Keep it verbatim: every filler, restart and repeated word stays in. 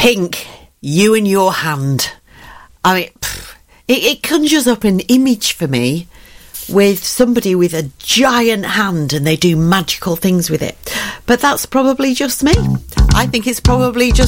Pink, you and your hand. I mean, pff, it, it conjures up an image for me with somebody with a giant hand and they do magical things with it. But that's probably just me. I think it's probably just